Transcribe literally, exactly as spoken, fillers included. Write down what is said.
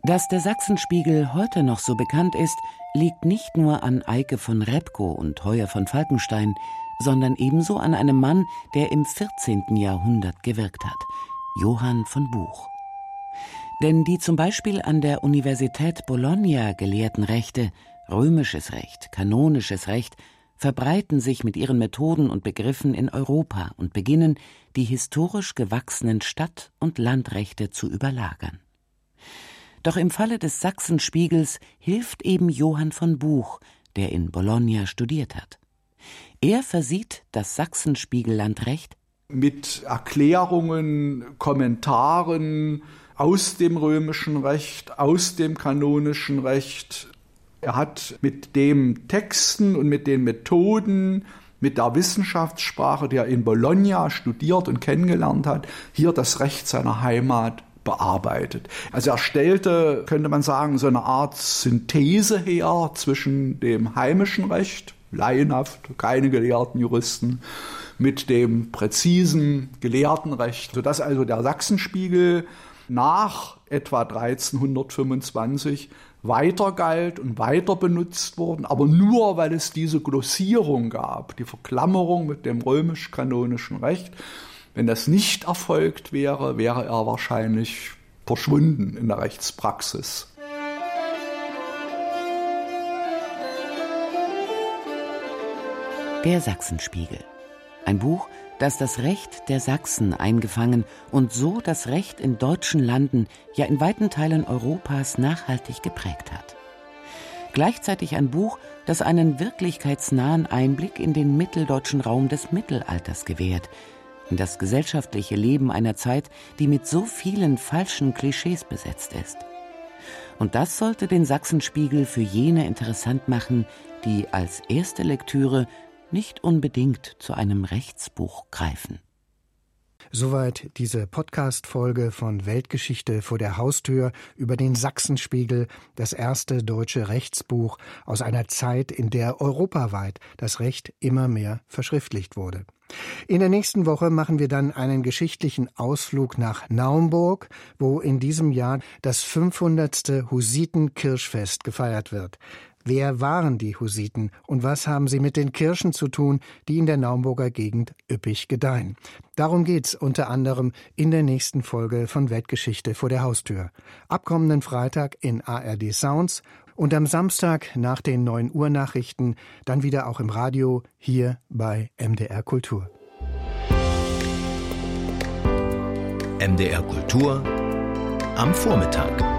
Dass der Sachsenspiegel heute noch so bekannt ist, liegt nicht nur an Eike von Repgow und Heuer von Falkenstein, sondern ebenso an einem Mann, der im vierzehnten Jahrhundert gewirkt hat, Johann von Buch. Denn die zum Beispiel an der Universität Bologna gelehrten Rechte, römisches Recht, kanonisches Recht, verbreiten sich mit ihren Methoden und Begriffen in Europa und beginnen, die historisch gewachsenen Stadt- und Landrechte zu überlagern. Doch im Falle des Sachsenspiegels hilft eben Johann von Buch, der in Bologna studiert hat. Er versieht das Sachsenspiegellandrecht mit Erklärungen, Kommentaren aus dem römischen Recht, aus dem kanonischen Recht. Er hat mit den Texten und mit den Methoden, mit der Wissenschaftssprache, die er in Bologna studiert und kennengelernt hat, hier das Recht seiner Heimat bearbeitet. Also er stellte, könnte man sagen, so eine Art Synthese her zwischen dem heimischen Recht, laienhaft, keine gelehrten Juristen, mit dem präzisen Gelehrtenrecht, sodass also der Sachsenspiegel nach etwa dreizehnhundertfünfundzwanzig weiter galt und weiter benutzt wurden, aber nur, weil es diese Glossierung gab, die Verklammerung mit dem römisch-kanonischen Recht. Wenn das nicht erfolgt wäre, wäre er wahrscheinlich verschwunden in der Rechtspraxis. Der Sachsenspiegel. Ein Buch, das das Recht der Sachsen eingefangen und so das Recht in deutschen Landen, ja in weiten Teilen Europas nachhaltig geprägt hat. Gleichzeitig ein Buch, das einen wirklichkeitsnahen Einblick in den mitteldeutschen Raum des Mittelalters gewährt, in das gesellschaftliche Leben einer Zeit, die mit so vielen falschen Klischees besetzt ist. Und das sollte den Sachsenspiegel für jene interessant machen, die als erste Lektüre nicht unbedingt zu einem Rechtsbuch greifen. Soweit diese Podcast-Folge von Weltgeschichte vor der Haustür über den Sachsenspiegel, das erste deutsche Rechtsbuch aus einer Zeit, in der europaweit das Recht immer mehr verschriftlicht wurde. In der nächsten Woche machen wir dann einen geschichtlichen Ausflug nach Naumburg, wo in diesem Jahr das fünfhundertste Hussiten-Kirschfest gefeiert wird. Wer waren die Hussiten und was haben sie mit den Kirschen zu tun, die in der Naumburger Gegend üppig gedeihen? Darum geht's unter anderem in der nächsten Folge von Weltgeschichte vor der Haustür. Ab kommenden Freitag in A R D Sounds und am Samstag nach den neun Uhr Nachrichten dann wieder auch im Radio hier bei M D R Kultur. M D R Kultur am Vormittag.